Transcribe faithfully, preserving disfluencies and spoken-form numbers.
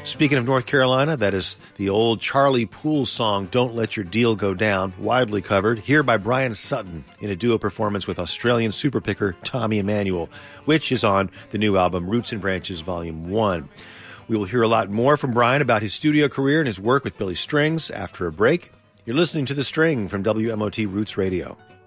Speaking of North Carolina, that is the old Charlie Poole song, Don't Let Your Deal Go Down, widely covered, here by Brian Sutton in a duo performance with Australian superpicker Tommy Emmanuel, which is on the new album Roots and Branches Volume one. We will hear a lot more from Brian about his studio career and his work with Billy Strings after a break. You're listening to The String from W M O T Roots Radio.